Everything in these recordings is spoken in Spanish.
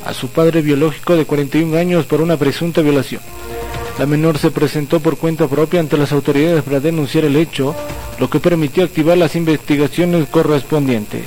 a su padre biológico de 41 años por una presunta violación. La menor se presentó por cuenta propia ante las autoridades para denunciar el hecho, lo que permitió activar las investigaciones correspondientes.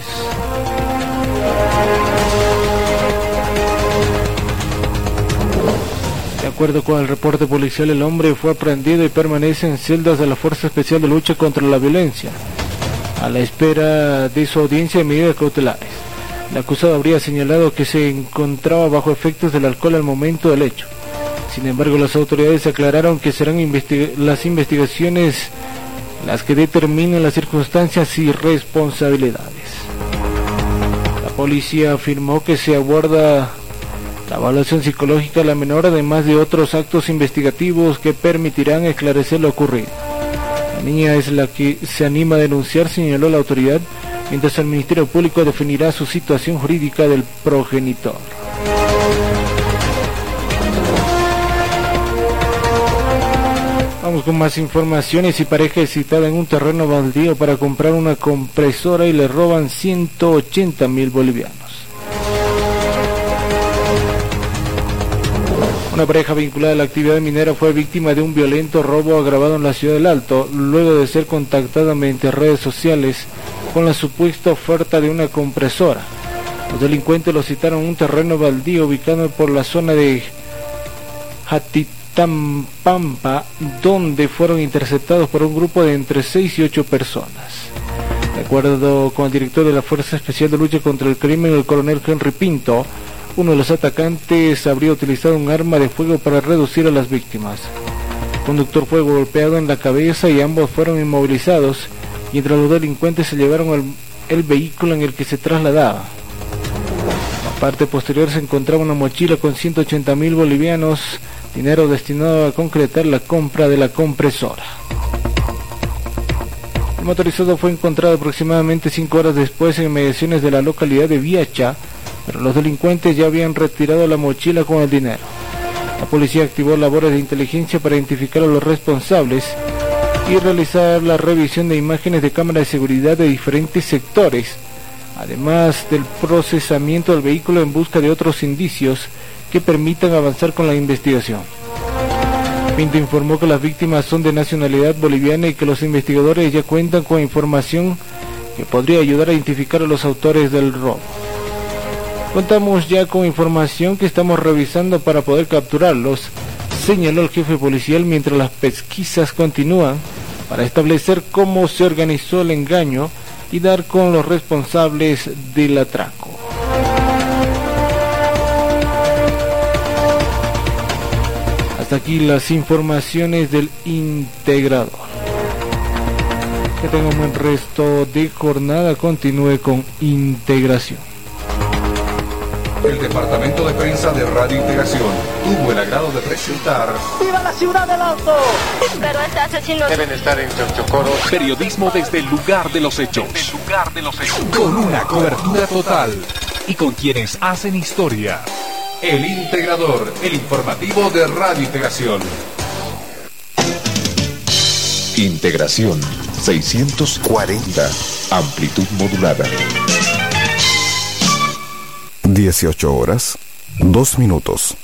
De acuerdo con el reporte policial, el hombre fue aprehendido y permanece en celdas de la Fuerza Especial de Lucha contra la Violencia, a la espera de su audiencia de medidas cautelares. El acusado habría señalado que se encontraba bajo efectos del alcohol al momento del hecho. Sin embargo, las autoridades aclararon que serán las investigaciones las que determinen las circunstancias y responsabilidades. La policía afirmó que se aborda la evaluación psicológica de la menor, además de otros actos investigativos que permitirán esclarecer lo ocurrido. La niña es la que se anima a denunciar, señaló la autoridad, mientras el Ministerio Público definirá su situación jurídica del progenitor. Vamos con más informaciones. Y pareja es citada en un terreno baldío para comprar una compresora y le roban 180,000 bolivianos. Una pareja vinculada a la actividad minera fue víctima de un violento robo agravado en la ciudad del Alto, luego de ser contactada mediante redes sociales con la supuesta oferta de una compresora. Los delincuentes lo citaron en un terreno baldío ubicado por la zona de Jatitampampa, donde fueron interceptados por un grupo de entre 6 y 8 personas. De acuerdo con el director de la Fuerza Especial de Lucha contra el Crimen, el coronel Henry Pinto, uno de los atacantes habría utilizado un arma de fuego para reducir a las víctimas. El conductor fue golpeado en la cabeza y ambos fueron inmovilizados, mientras los delincuentes se llevaron el vehículo en el que se trasladaba. En la parte posterior se encontraba una mochila con 180,000 bolivianos, dinero destinado a concretar la compra de la compresora. El motorizado fue encontrado aproximadamente 5 horas después en inmediaciones de la localidad de Viacha, pero los delincuentes ya habían retirado la mochila con el dinero. La policía activó labores de inteligencia para identificar a los responsables y realizar la revisión de imágenes de cámaras de seguridad de diferentes sectores, además del procesamiento del vehículo en busca de otros indicios que permitan avanzar con la investigación. Pinto informó que las víctimas son de nacionalidad boliviana y que los investigadores ya cuentan con información que podría ayudar a identificar a los autores del robo. Contamos ya con información que estamos revisando para poder capturarlos, señaló el jefe policial, mientras las pesquisas continúan para establecer cómo se organizó el engaño y dar con los responsables del atraco. Hasta aquí las informaciones del Integrador. Que tenga un buen resto de jornada. Continúe con Integración. El departamento de prensa de Radio Integración tuvo el agrado de presentar ¡Viva la ciudad del Alto! Pero este asesino deben estar en Chochocoro. periodismo desde el lugar de los hechos. Con una cobertura total y con quienes hacen historia. El Integrador, el informativo de Radio Integración. Integración 640, amplitud modulada. 18 horas, 2 minutos.